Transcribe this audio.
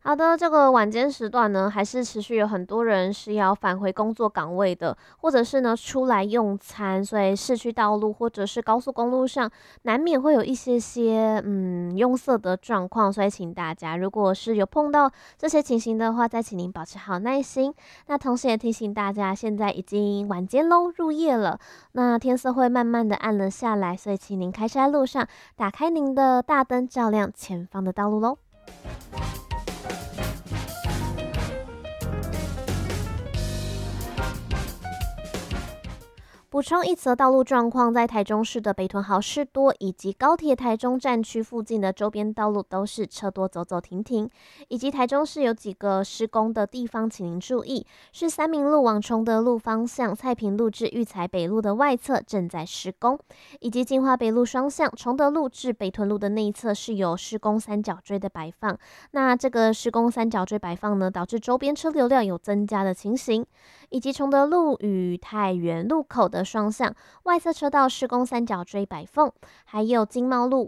好的，这个晚间时段呢，还是持续有很多人是要返回工作岗位的，或者是呢出来用餐，所以市区道路或者是高速公路上，难免会有一些拥塞的状况，所以请大家如果是有碰到这些情形的话，再请您保持好耐心。那同时也提醒大家，现在已经晚间喽，入夜了，那天色会慢慢的暗了下来，所以请您开车在路上，打开您的大灯，照亮前方的道路喽。补充一则道路状况，在台中市的北屯好事多以及高铁台中站区附近的周边道路都是车多走走停停，以及台中市有几个施工的地方，请您注意，是三民路往崇德路方向蔡平路至育才北路的外侧正在施工，以及金华北路双向崇德路至北屯路的内侧是有施工三角锥的摆放，那这个施工三角锥摆放呢，导致周边车流量有增加的情形。以及崇德路与太原路口的双向外侧车道施工三角锥摆缝，还有经贸路